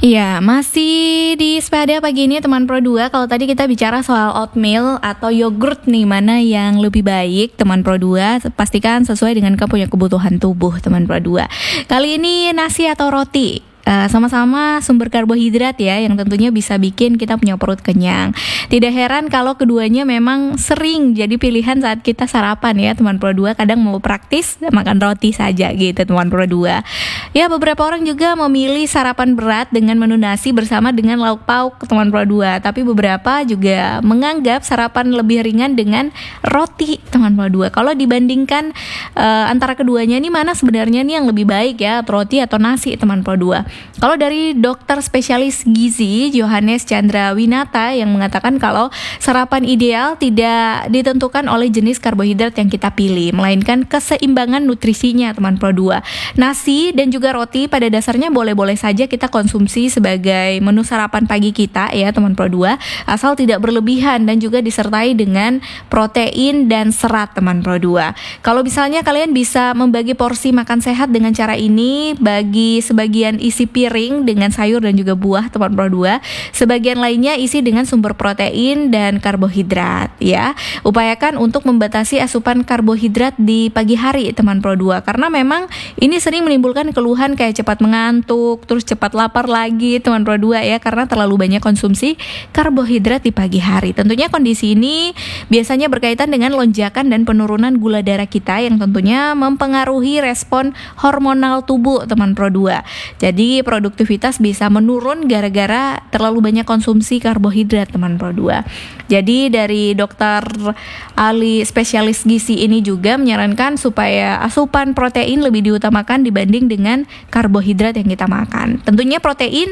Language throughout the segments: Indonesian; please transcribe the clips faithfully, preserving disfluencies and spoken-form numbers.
Iya, masih di Sepada pagi ini teman Pro dua. Kalau tadi kita bicara soal oatmeal atau yogurt nih, mana yang lebih baik teman Pro dua, pastikan sesuai dengan kamu punya kebutuhan tubuh teman Pro dua. Kali ini nasi atau roti? Uh, sama-sama sumber karbohidrat ya, yang tentunya bisa bikin kita punya perut kenyang. Tidak heran kalau keduanya memang sering jadi pilihan saat kita sarapan ya teman Pro dua. Kadang mau praktis makan roti saja gitu teman Pro dua. Ya, beberapa orang juga memilih sarapan berat dengan menu nasi bersama dengan lauk pauk teman Pro dua. Tapi beberapa juga menganggap sarapan lebih ringan dengan roti teman Pro dua. Kalau dibandingkan uh, antara keduanya ini, mana sebenarnya nih yang lebih baik ya, roti atau nasi teman Pro dua? Kalau dari dokter spesialis gizi Johannes Chandra Winata yang mengatakan kalau sarapan ideal tidak ditentukan oleh jenis karbohidrat yang kita pilih, melainkan keseimbangan nutrisinya teman Pro dua. Nasi dan juga roti pada dasarnya boleh-boleh saja kita konsumsi sebagai menu sarapan pagi kita ya teman Pro dua, asal tidak berlebihan dan juga disertai dengan protein dan serat teman Pro dua. Kalau misalnya kalian bisa membagi porsi makan sehat dengan cara ini, bagi sebagian isi piring dengan sayur dan juga buah teman Pro dua, sebagian lainnya isi dengan sumber protein dan karbohidrat ya. Upayakan untuk membatasi asupan karbohidrat di pagi hari teman Pro dua, karena memang ini sering menimbulkan keluhan kayak cepat mengantuk, terus cepat lapar lagi teman Pro dua ya, karena terlalu banyak konsumsi karbohidrat di pagi hari. Tentunya kondisi ini biasanya berkaitan dengan lonjakan dan penurunan gula darah kita yang tentunya mempengaruhi respon hormonal tubuh teman Pro dua. Jadi produktivitas bisa menurun gara-gara terlalu banyak konsumsi karbohidrat teman Pro dua. Jadi dari dokter ahli spesialis gizi ini juga menyarankan supaya asupan protein lebih diutamakan dibanding dengan karbohidrat yang kita makan. Tentunya protein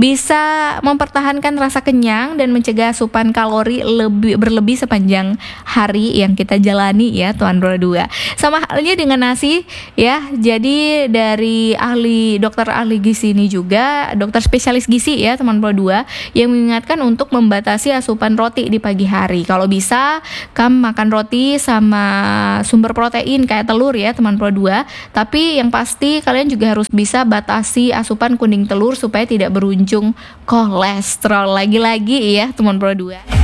bisa mempertahankan rasa kenyang dan mencegah asupan kalori lebih berlebih sepanjang hari yang kita jalani ya teman Pro dua. Sama halnya dengan nasi ya. Jadi dari ahli dokter ahli gizi ini juga, dokter spesialis gizi ya teman Pro dua, yang mengingatkan untuk membatasi asupan roti di pagi hari. Kalau bisa kamu makan roti sama sumber protein kayak telur ya teman Pro dua, tapi yang pasti kalian juga harus bisa batasi asupan kuning telur supaya tidak berujung kolesterol lagi-lagi ya teman Pro dua.